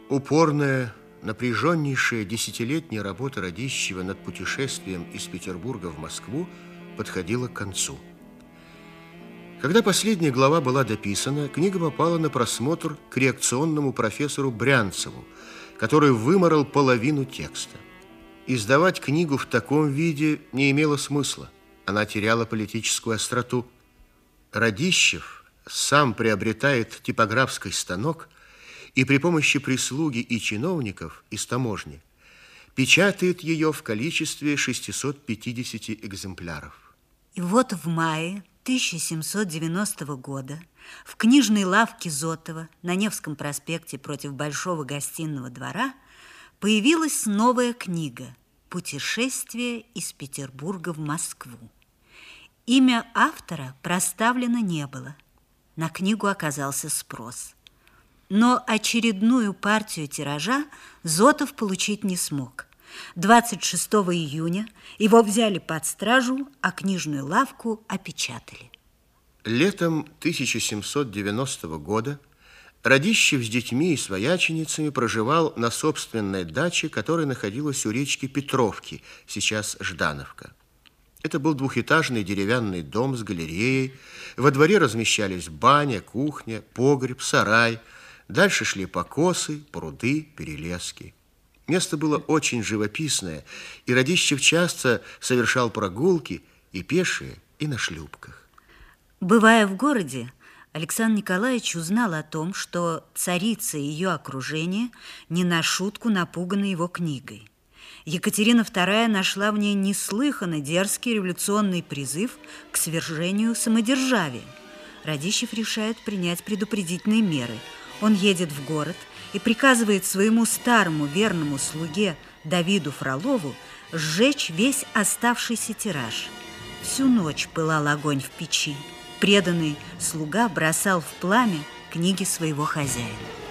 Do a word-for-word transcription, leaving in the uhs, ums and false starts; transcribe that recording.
Упорная, напряженнейшая десятилетняя работа Радищева над путешествием из Петербурга в Москву подходила к концу. Когда последняя глава была дописана, книга попала на просмотр к реакционному профессору Брянцеву, который выморал половину текста. Издавать книгу в таком виде не имело смысла. Она теряла политическую остроту. Радищев сам приобретает типографский станок и при помощи прислуги и чиновников из таможни печатает ее в количестве шестисот пятидесяти экземпляров. И вот в мае тысяча семьсот девяностого года в книжной лавке Зотова на Невском проспекте против Большого гостиного двора появилась новая книга «Путешествие из Петербурга в Москву». Имя автора проставлено не было. На книгу оказался спрос. Но очередную партию тиража Зотов получить не смог. двадцать шестого июня его взяли под стражу, а книжную лавку опечатали. Летом тысяча семьсот девяностого года Радищев с детьми и свояченицами проживал на собственной даче, которая находилась у речки Петровки, сейчас Ждановка. Это был двухэтажный деревянный дом с галереей. Во дворе размещались баня, кухня, погреб, сарай. Дальше шли покосы, пруды, перелески. Место было очень живописное, и Радищев часто совершал прогулки и пешие, и на шлюпках. Бывая в городе, Александр Николаевич узнал о том, что царица и ее окружение не на шутку напуганы его книгой. Екатерина вторая нашла в ней неслыханно дерзкий революционный призыв к свержению самодержавия. Радищев решает принять предупредительные меры. Он едет в город и приказывает своему старому верному слуге Давиду Фролову сжечь весь оставшийся тираж. Всю ночь пылал огонь в печи. Преданный слуга бросал в пламя книги своего хозяина.